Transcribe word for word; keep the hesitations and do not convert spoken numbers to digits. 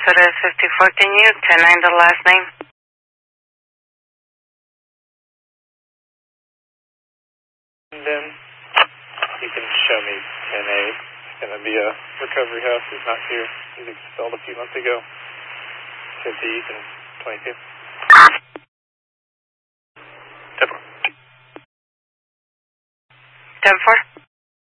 So that's fifty-four. Can you ten nine the last name? And then you can show me ten A. It's going to be a recovery house. He's not here. He's expelled a few months ago. fifty East and twenty-two. ten four. ten four.